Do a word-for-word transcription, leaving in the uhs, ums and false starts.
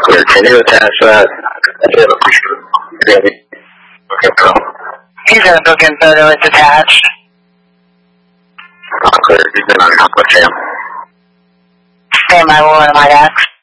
Clear. Can you attach that? He's got a booking photo. It's attached. Clear. You've been on top with him. Stand by one of my desks.